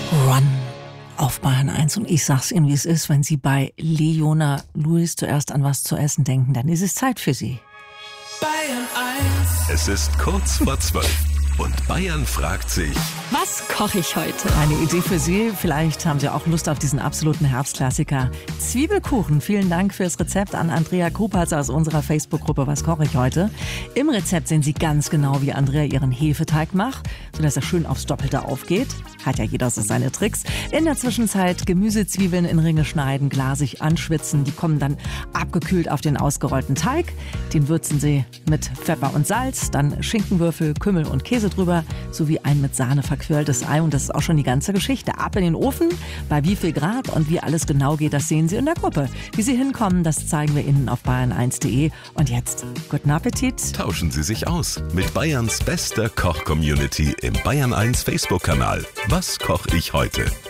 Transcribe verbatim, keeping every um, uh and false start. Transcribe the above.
Run auf Bayern eins. Und ich sag's Ihnen, wie es ist, wenn Sie bei Leona Lewis zuerst an was zu essen denken, dann ist es Zeit für Sie. Bayern eins. Es ist kurz vor zwölf und Bayern fragt sich: Was koche ich heute? Eine Idee für Sie. Vielleicht haben Sie auch Lust auf diesen absoluten Herbstklassiker Zwiebelkuchen. Vielen Dank fürs Rezept an Andrea Krupatz aus unserer Facebook-Gruppe Was koche ich heute. Im Rezept sehen Sie ganz genau, wie Andrea ihren Hefeteig macht, sodass er schön aufs Doppelte aufgeht. Hat ja jeder so seine Tricks. In der Zwischenzeit Gemüsezwiebeln in Ringe schneiden, glasig anschwitzen. Die kommen dann abgekühlt auf den ausgerollten Teig. Den würzen Sie mit Pfeffer und Salz, dann Schinkenwürfel, Kümmel und Käse drüber, sowie ein mit Sahne verquirltes Ei. Und das ist auch schon die ganze Geschichte. Ab in den Ofen, bei wie viel Grad und wie alles genau geht, das sehen Sie in der Gruppe. Wie Sie hinkommen, das zeigen wir Ihnen auf bayern eins punkt de. Und jetzt, guten Appetit. Tauschen Sie sich aus mit Bayerns bester Koch-Community im Bayern eins Facebook-Kanal. Was koche ich heute?